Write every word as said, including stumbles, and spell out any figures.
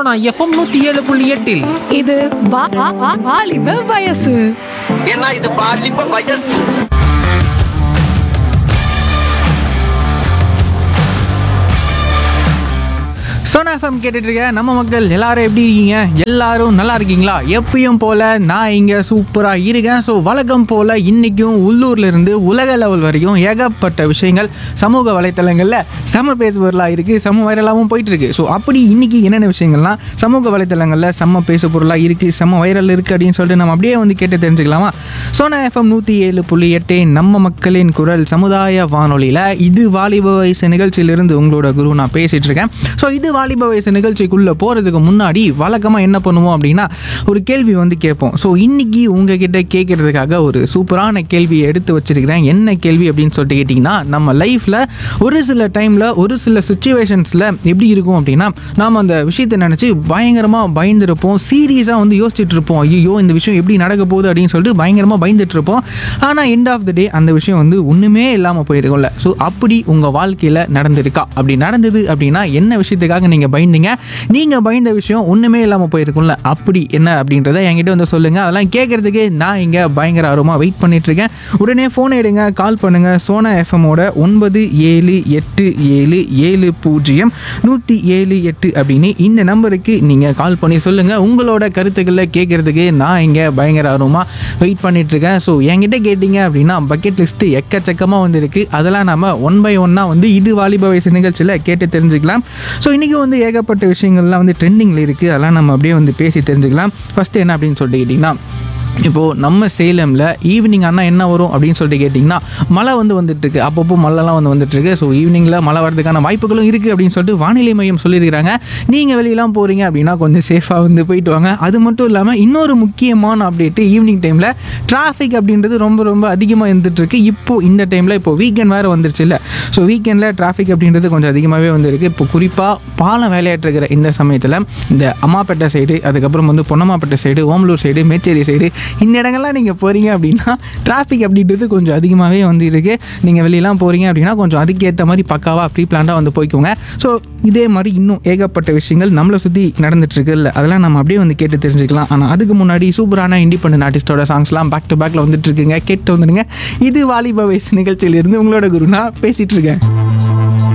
Sona FM நூத்தி ஏழு புள்ளி எட்டில் இது வா- வா- வா- வாலிப வயசு. ஏன்னா இது பாலிப்ப வயசு. சோனா எஃப்எம் கேட்டுட்டு இருக்க நம்ம மக்கள் எல்லாரும் எப்படி இருக்கீங்க? எல்லாரும் நல்லா இருக்கீங்களா? எப்பயும் போல நான் இங்கே சூப்பராக இருக்கேன். ஸோ வழக்கம் போல் இன்றைக்கும் உள்ளூர்ல இருந்து உலக லெவல் வரைக்கும் ஏகப்பட்ட விஷயங்கள் சமூக வலைத்தளங்களில் செம பேசுபொருளாக இருக்குது, செம வைரலாகவும் போயிட்டு இருக்கு. ஸோ அப்படி இன்னைக்கு என்னென்ன விஷயங்கள்லாம் சமூக வலைத்தளங்களில் செம்ம பேசு பொருளாக இருக்குது, செம்ம வைரல் இருக்குது அப்படின்னு சொல்லிட்டு நம்ம அப்படியே வந்து கேட்டு தெரிஞ்சுக்கலாமா? சோனா எஃப்எம் நூற்றி ஏழு புள்ளி எட்டு நம்ம மக்களின் குரல் சமுதாய வானொலியில் இது வாலிப வயசு நிகழ்ச்சியிலிருந்து உங்களோட குரு நான் பேசிகிட்டு இருக்கேன். ஸோ இது வாலிப வயசு நிகழ்ச்சிக்குள்ளே போகிறதுக்கு முன்னாடி வழக்கமாக என்ன பண்ணுவோம் அப்படின்னா ஒரு கேள்வி வந்து கேட்போம். ஸோ இன்னைக்கு உங்ககிட்ட கேட்கறதுக்காக ஒரு சூப்பரான கேள்வியை எடுத்து வச்சிருக்கிறேன். என்ன கேள்வி அப்படின்னு சொல்லிட்டு கேட்டிங்கன்னா, நம்ம லைஃப்பில் ஒரு சில டைமில் ஒரு சில சுச்சுவேஷன்ஸில் எப்படி இருக்கும் அப்படின்னா, நாம் அந்த விஷயத்தை நினச்சி பயங்கரமாக பயந்துருப்போம், சீரியஸாக வந்து யோசிச்சுட்டு இருப்போம். ஐயோ இந்த விஷயம் எப்படி நடக்க போகுது அப்படின்னு சொல்லிட்டு பயங்கரமாக பயந்துட்டு இருப்போம். ஆனால் எண்ட் ஆஃப் த டே அந்த விஷயம் வந்து ஒன்றுமே இல்லாமல் போயிருக்கும்ல. ஸோ அப்படி உங்கள் வாழ்க்கையில் நடந்திருக்கா? அப்படி நடந்தது அப்படின்னா என்ன விஷயத்துக்காக நீங்கள் பயந்தீங்க? நீங்கள் பயந்த விஷயம் ஒன்றுமே இல்லாமல் போயிருக்கும்ல, அப்படி என்ன அப்படின்றத என்கிட்ட வந்து சொல்லுங்கள். அதெல்லாம் கேட்குறதுக்கு நான் இங்கே பயங்கர ஆர்வமாக வெயிட் பண்ணிகிட்ருக்கேன். உடனே ஃபோன் எடுங்க, கால் பண்ணுங்கள். சோனா எஃப்எம்மோட ஒன்பது ஏழு எட்டு ஏழு ஏழு பூஜ்ஜியம் நூற்றி ஏழு எட்டு அப்படின்னு இந்த நம்பருக்கு நீங்கள் கால் பண்ணி சொல்லுங்கள். உங்களோட கருத்துக்களை கேட்குறதுக்கு நான் இங்கே பயங்கர ஆர்வமாக வெயிட் பண்ணிகிட்ருக்கேன். ஸோ என்கிட்ட கேட்டிங்க அப்படின்னா பக்கெட் லிஸ்ட்டு எக்கச்சக்கமாக வந்து இருக்குது. அதெல்லாம் நம்ம ஒன் பை ஒன்னாக வந்து இது வாலிப வயசு நிகழ்ச்சியில் கேட்டு தெரிஞ்சுக்கலாம். ஸோ இன்றைக்கி வந்து ஏகப்பட்ட விஷயங்கள்லாம் வந்து ட்ரெண்டிங்கில் இருக்குது. அதெல்லாம் நம்ம அப்படியே வந்து பேசி தெரிஞ்சுக்கலாம். ஃபஸ்ட்டு என்ன அப்படின்னு சொல்லிட்டு கேட்டிங்கன்னா, இப்போது நம்ம சேலமில் ஈவினிங் ஆனால் என்ன வரும் அப்படின்னு சொல்லிட்டு கேட்டிங்கன்னா, மழை வந்து வந்துட்டுருக்கு. அப்பப்போ மழைலாம் வந்து வந்துட்டுருக்கு. ஸோ ஈவினிங்கில் மழை வரதுக்கான வாய்ப்புகளும் இருக்குது அப்படின்னு சொல்லிட்டு வானிலை மையம் சொல்லியிருக்கிறாங்க. நீங்கள் வெளியெல்லாம் போகிறீங்க அப்படின்னா கொஞ்சம் சேஃபாக வந்து போயிட்டு வாங்க. அது மட்டும் இல்லாமல் இன்னொரு முக்கியமான அப்டேட்டு, ஈவினிங் டைமில் டிராஃபிக் அப்படின்றது ரொம்ப ரொம்ப அதிகமாக இருந்துகிட்ருக்கு. இப்போது இந்த டைமில் இப்போது வீக்கெண்ட் வேறு வந்துருச்சு இல்லை? ஸோ வீக்கெண்டில் டிராஃபிக் அப்படின்றது கொஞ்சம் அதிகமாகவே வந்துருக்கு. இப்போ குறிப்பாக பாலம் வேலையாட்டுருக்கிற இந்த சமயத்தில் இந்த அம்மாப்பேட்டை சைடு, அதுக்கப்புறம் வந்து Ponnammapettai side, Omalur side, Mecheri side, இந்த இடங்கள்லாம் நீங்கள் போகிறீங்க அப்படின்னா டிராஃபிக் அப்படின்றது கொஞ்சம் அதிகமாகவே வந்து இருக்குது. நீங்கள் வெளியெல்லாம் போகிறீங்க அப்படின்னா கொஞ்சம் அதுக்கேற்ற மாதிரி பக்காவாக ப்ரீ பிளான்டாக வந்து போய்க்கோங்க. ஸோ இதே மாதிரி இன்னும் ஏகப்பட்ட விஷயங்கள் நம்மளை சுற்றி நடந்துட்டுருக்கு இல்லை? அதெல்லாம் நம்ம அப்படியே வந்து கேட்டு தெரிஞ்சுக்கலாம். ஆனால் அதுக்கு முன்னாடி சூப்பரான இண்டிபெண்டன்ட் ஆர்டிஸ்டோட சாங்ஸ்லாம் பேக் டு பேக்கில் வந்துட்டு இருக்குங்க. கேட்டு வந்துடுங்க. இது வாலிப வயசு நிகழ்ச்சியிலிருந்து உங்களோட குரு நான் பேசிகிட்டு இருக்கேன்.